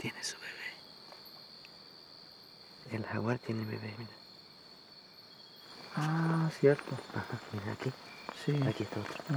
tiene su bebé. El jaguar tiene bebé, mira. Ah, cierto. Ajá, mira aquí. Sí. Aquí está otro.